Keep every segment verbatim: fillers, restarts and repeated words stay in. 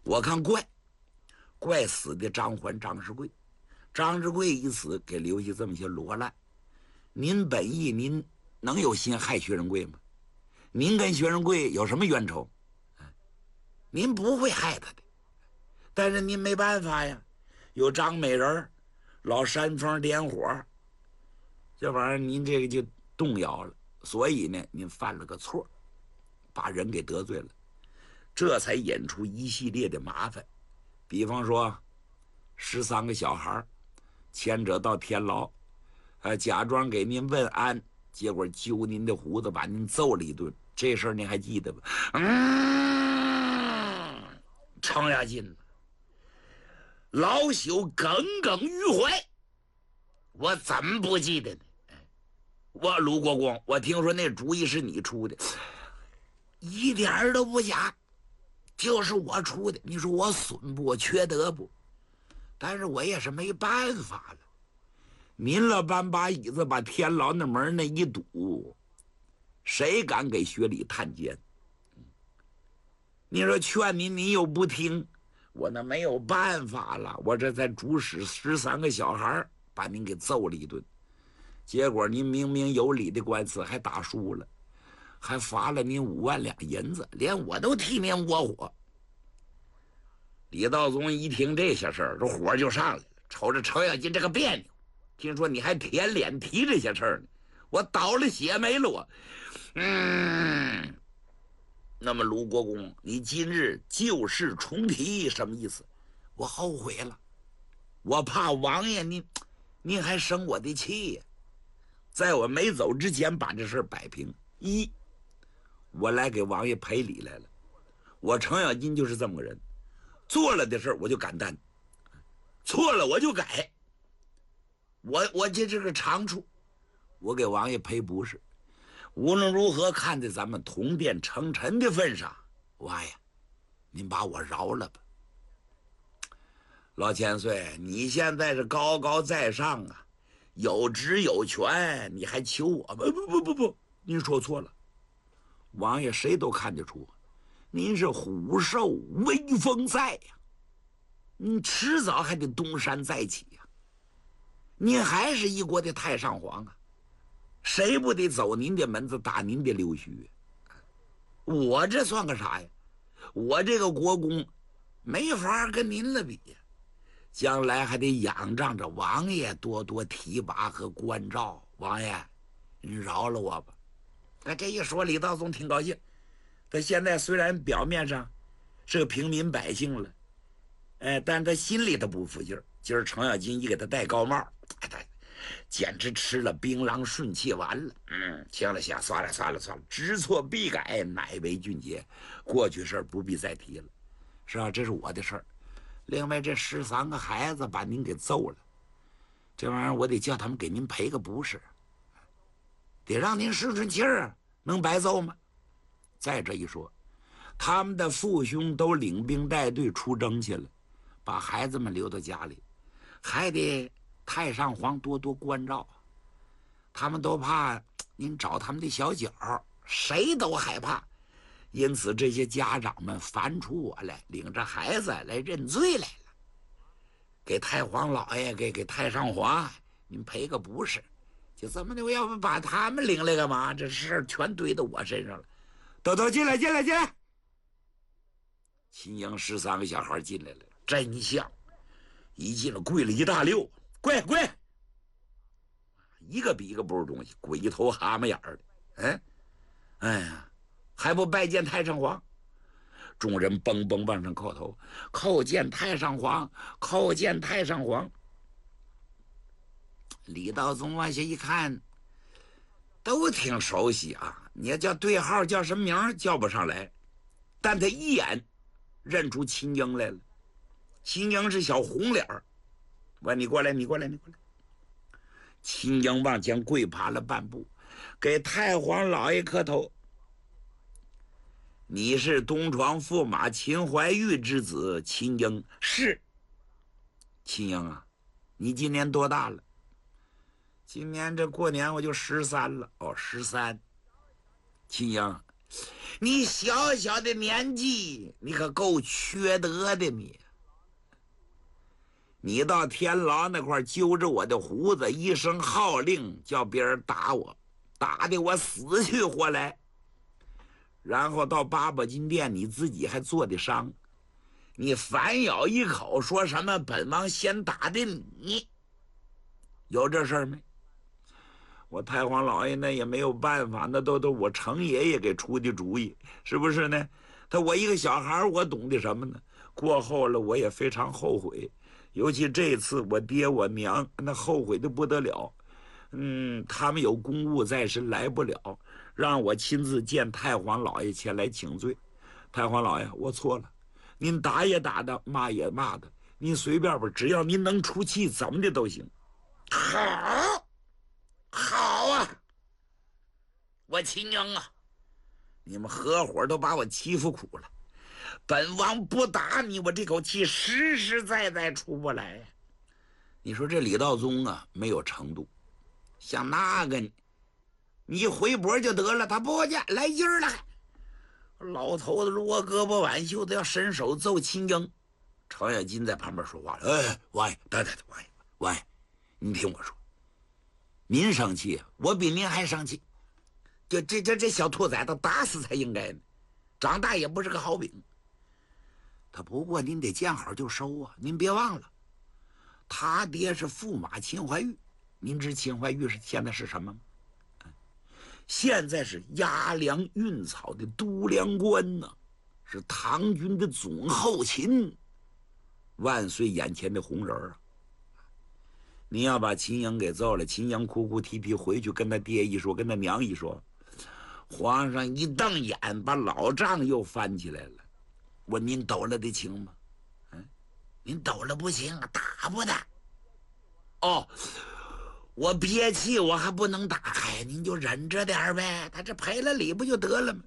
我看怪，怪死的张环、张世贵，张世贵一死，给留下这么些罗烂。您本意，您能有心害薛仁贵吗？您跟薛仁贵有什么冤仇？您不会害他的，但是您没办法呀，有张美人、老山峰点火，这玩意儿您这个就动摇了。所以呢，您犯了个错，把人给得罪了，这才引出一系列的麻烦。比方说，十三个小孩牵扯到天牢，呃，假装给您问安，结果揪您的胡子，把您揍了一顿。这事儿您还记得吧？嗯，程咬金老朽耿耿于怀，我怎么不记得呢？我鲁国公，我听说那主意是你出的，一点儿都不假，就是我出的。你说我损不？我缺德不？但是我也是没办法了。您了搬把椅子把天牢那门那一堵，谁敢给薛礼探监？你说劝您，您又不听，我那没有办法了。我这才主使十三个小孩把您给揍了一顿。结果您明明有理的官司还打输了，还罚了您五万两银子，连我都替您窝火。李道宗一听这些事儿，这火就上来了，瞅着程咬金这个别扭，听说你还舔脸提这些事儿呢，我倒了血霉了我。嗯，那么卢国公，你今日旧事重提，什么意思？我后悔了，我怕王爷您您还生我的气呀。在我没走之前把这事摆平。一，我来给王爷赔礼来了。我程咬金就是这么个人，做了的事我就敢担，错了我就改。我我这是个长处，我给王爷赔不是。无论如何，看在咱们同殿称臣的份上，王爷，您把我饶了吧。老千岁，你现在是高高在上啊，有职有权，你还求我吗？不不不不，您说错了。王爷谁都看得出，您是虎兽威风在呀，你迟早还得东山再起呀。您还是一国的太上皇啊，谁不得走您的门子，打您的溜须？我这算个啥呀？我这个国公没法跟您了比呀。将来还得仰仗着王爷多多提拔和关照。王爷，你饶了我吧。那这一说，李道宗挺高兴。他现在虽然表面上是个平民百姓了，哎，但他心里他不服劲儿。今儿程咬金一给他戴高帽，哎，他简直吃了槟榔顺气丸了。嗯，行了行，算了算了算了，知错必改，乃为俊杰。过去事儿不必再提了，是吧？这是我的事儿。另外，这十三个孩子把您给揍了，这玩意儿我得叫他们给您赔个不是，得让您顺顺气儿啊，能白揍吗？再这一说，他们的父兄都领兵带队出征去了，把孩子们留到家里，还得太上皇多多关照，他们都怕您找他们的小脚，谁都害怕。因此，这些家长们烦出我来，领着孩子来认罪来了，给太皇老爷、给给太上皇，您赔个不是。就这么的，我要不把他们领来干嘛？这事儿全堆到我身上了。都都进来，进来，进来！秦营十三个小孩进来了，真像，一进了跪了一大溜，跪跪，一个比一个不是东西，鬼头蛤蟆眼儿的，嗯，哎呀。还不拜见太上皇？众人蹦蹦往上叩头，叩见太上皇，叩见太上皇。李道宗往下一看，都挺熟悉啊。你要叫对号，叫什么名叫不上来，但他一眼认出秦英来了。秦英是小红脸儿，我你过来，你过来，你过来。秦英往前跪爬了半步，给太皇老爷磕头。你是东床驸马秦怀玉之子秦英？是。秦英啊，你今年多大了？今年这过年我就十三了。哦，十三。秦英， 你小小的年纪，你可够缺德的你！你到天牢那块揪着我的胡子，一声号令，叫别人打我，打的我死去活来。然后到八宝金殿，你自己还做的伤，你反咬一口，说什么本王先打的你，有这事儿没？我太皇老爷那也没有办法，那都都我程爷爷给出的主意，是不是呢？他我一个小孩，我懂得什么呢？过后了，我也非常后悔。尤其这次我爹我娘那后悔的不得了，嗯，他们有公务在身来不了，让我亲自见太皇老爷前来请罪。太皇老爷，我错了，您打也打的，骂也骂的，您随便吧，只要您能出气，怎么的都行。好，好啊，我亲娘啊，你们合伙都把我欺负苦了。本王不打你，我这口气实实在在出不来呀。你说这李道宗啊，没有程度，像那个你，你一回脖就得了，他不去来劲儿了。老头子撸胳膊挽袖子要伸手揍秦英，程咬金在旁边说话了：“哎，王爷，等等，王爷，王爷，你听我说，您生气，我比您还生气。就这这这小兔崽子打死才应该呢，长大也不是个好饼。他不过您得见好就收啊！您别忘了，他爹是驸马秦怀玉，您知秦怀玉是现在是什么吗？现在是押粮运草的都粮官呢，是唐军的总后勤，万岁眼前的红人啊！您要把秦英给揍了，秦英哭哭啼啼回去跟他爹一说，跟他娘一说，皇上一瞪眼，把老账又翻起来了。我您抖了的情吗？嗯，您抖了不行，打不打？哦，我憋气，我还不能打开，您就忍着点呗。他这赔了礼不就得了吗？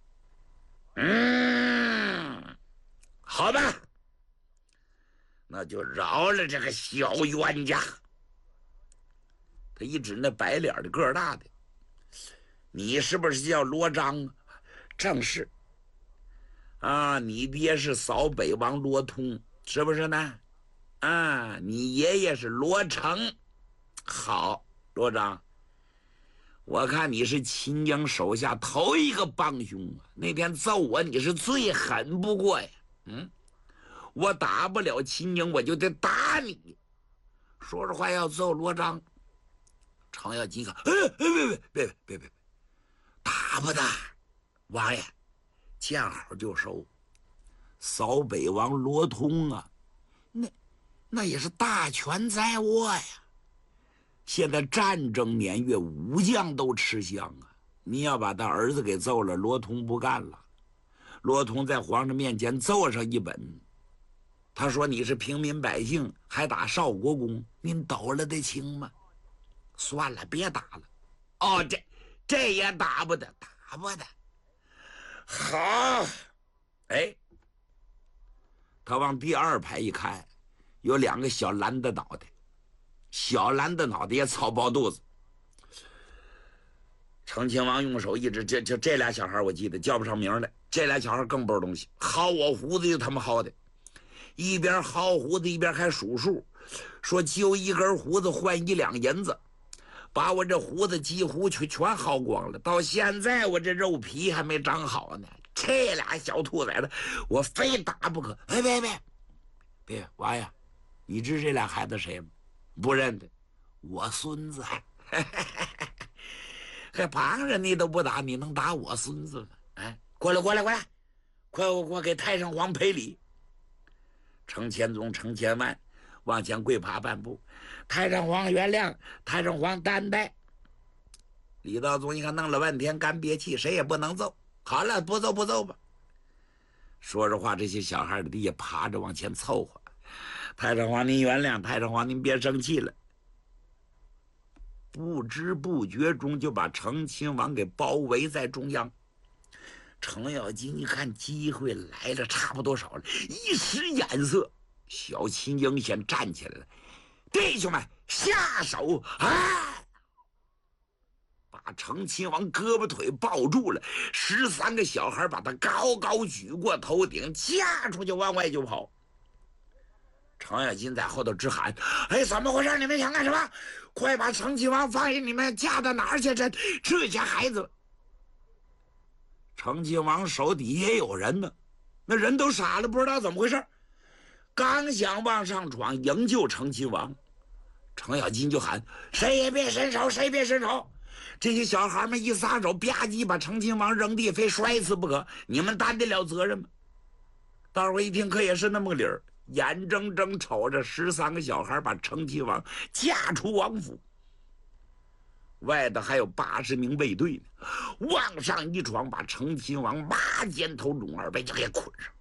嗯，好吧，那就饶了这个小冤家。他一指那白脸的个儿大的，你是不是叫罗章？正是。啊，你爹是扫北王罗通，是不是呢？啊，你爷爷是罗成。好，罗章，我看你是秦英手下头一个帮凶啊！那天揍我，你是最狠不过呀。嗯，我打不了秦英，我就得打你。说着话要揍罗章，程咬金看，哎，别别别别别别，打不打？王爷。见好就收，扫北王罗通啊，那那也是大权在握呀。现在战争年月，武将都吃香啊。你要把他儿子给揍了，罗通不干了。罗通在皇上面前奏上一本，他说你是平民百姓，还打少国公，您抖了得清吗？算了，别打了。哦，这这也打不得，打不得。好，哎，他往第二排一看，有两个小蓝的脑袋，小蓝的脑袋也草包肚子。成亲王用手一指，这这这俩小孩我记得叫不上名来，这俩小孩更不是东西，薅我胡子就他们薅的，一边薅胡子一边还数数，说揪一根胡子换一两银子。把我这胡子几乎全全薅光了，到现在我这肉皮还没长好呢。这俩小兔崽子，我非打不可！哎，别别别，王爷，你知这俩孩子谁吗？不认得，我孙子。还旁人你都不打，你能打我孙子吗？哎，过来过来过来，快我我给太上皇赔礼。程千宗、程千万往前跪爬半步。太上皇原谅，太上皇担待。李道宗一看弄了半天干憋气，谁也不能揍。好了，不揍不揍吧。说着话，这些小孩的也爬着往前凑合。太上皇您原谅，太上皇您别生气了。不知不觉中就把成亲王给包围在中央。程咬金一看机会来了，差不多少了，一使眼色，小秦英先站起来了。弟兄们，下手！哎，把把成亲王胳膊腿抱住了，十三个小孩把他高高举过头顶，架出去往外就跑。程咬金在后头直喊：“哎，怎么回事？你们想干什么？快把成亲王放下！你们架到哪儿去？这这些孩子！”成亲王手底也有人呢，那人都傻了，不知道怎么回事，刚想往上闯营救成亲王，程咬金就喊：“谁也别伸手，谁别伸手！”这些小孩们一撒手，吧唧把成亲王扔地，非摔死不可。你们担得了责任吗？大伙一听，可也是那么个理儿，眼睁睁瞅着十三个小孩把成亲王架出王府，外头还有八十名卫队呢，往上一闯，把成亲王马肩头龙二背就给捆上。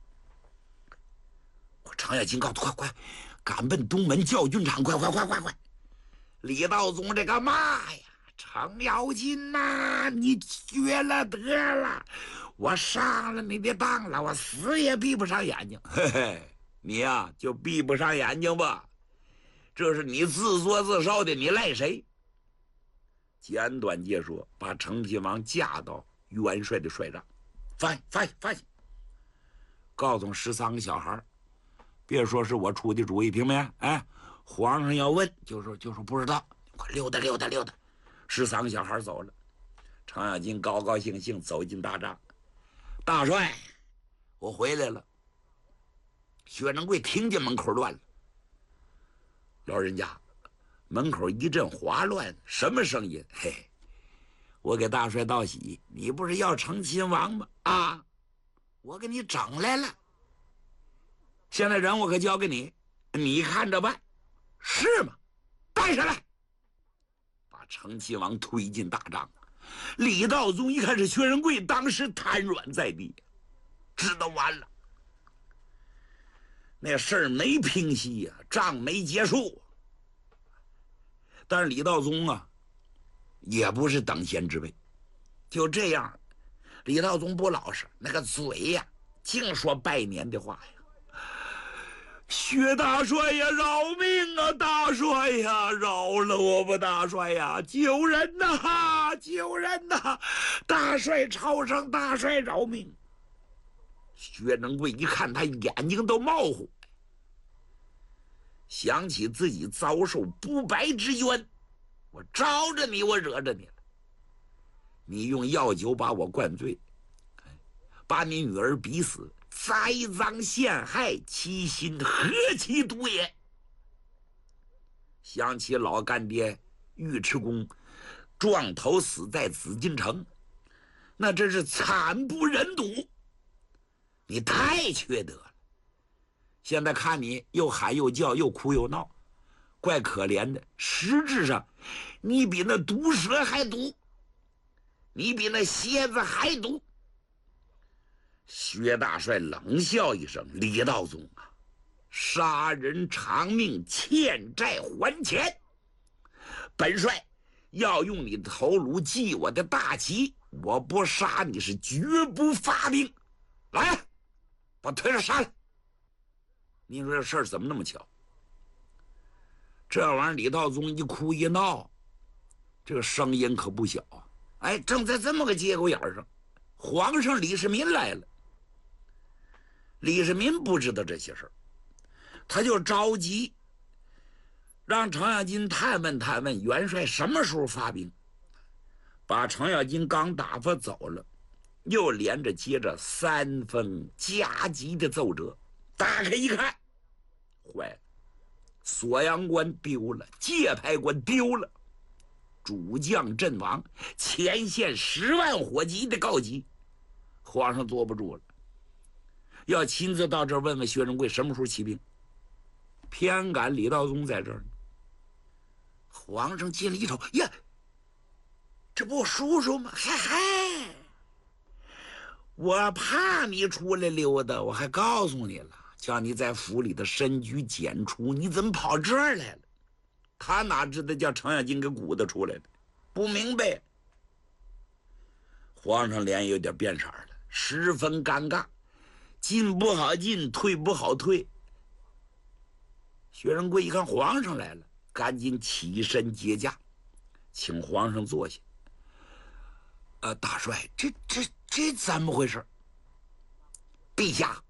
我程咬金告诉快快赶奔东门教军场，快快快快快！李道宗这个妈呀，程咬金呐、啊，你绝了得了！我上了你的当了，我死也闭不上眼睛。嘿嘿，你呀、啊、就闭不上眼睛吧，这是你自作自受的，你赖谁？简短截说，把成亲王架到元帅的帅帐，放下放下放下，告诉十三个小孩，别说是我出的主意，听没？哎，皇上要问，就说就说不知道，快溜达溜达溜达。十三个小孩走了，程咬金高高兴兴走进大帐，大帅，我回来了。薛仁贵听见门口乱了，老人家。门口一阵哗乱，什么声音？嘿，我给大帅道喜，你不是要成亲王吗？啊，我给你整来了。现在人我可交给你，你看着办，是吗？带上来，把成亲王推进大帐。李道宗一看是薛仁贵，当时瘫软在地，知道完了，那事儿没平息呀、啊，仗没结束。但是李道宗啊，也不是等闲之辈，就这样，李道宗不老实，那个嘴呀，净说拜年的话呀。薛大帅呀，饶命啊！大帅呀，饶了我吧！大帅呀，救人呐！救人呐！大帅超生，大帅饶命！薛仁贵一看，他眼睛都冒火。想起自己遭受不白之冤，我招着你，我惹着你了。你用药酒把我灌醉，把你女儿逼死，栽赃陷害，其心何其毒也！想起老干爹尉迟恭撞头死在紫禁城，那真是惨不忍睹。你太缺德了。现在看你又喊又叫，又哭又闹，怪可怜的。实质上，你比那毒蛇还毒，你比那蝎子还毒。薛大帅冷笑一声：“李道宗啊，杀人偿命，欠债还钱。本帅要用你的头颅祭我的大旗，我不杀你是绝不发兵。来，把推上杀了。”你说这事儿怎么那么巧？这玩意儿李道宗一哭一闹，这个声音可不小啊！哎，正在这么个节骨眼上，皇上李世民来了。李世民不知道这些事儿，他就着急，让程咬金探问探问元帅什么时候发兵。把程咬金刚打发走了，又连着接着三封加急的奏折。打开一看，坏了，锁阳关丢了，界牌关丢了，主将阵亡，前线十万火急的告急。皇上坐不住了，要亲自到这儿问问薛仁贵什么时候起兵。偏赶李道宗在这儿呢。皇上进来一瞅，呀，这不我叔叔吗？嗨嗨，我怕你出来溜达，我还告诉你了，叫你在府里的深居简出，你怎么跑这儿来了？他哪知道叫程咬金给鼓捣出来的，不明白。皇上脸有点变色了，十分尴尬，进不好进，退不好退。薛仁贵一看皇上来了，赶紧起身接驾，请皇上坐下。 呃，大帅，这这这怎么回事？陛下，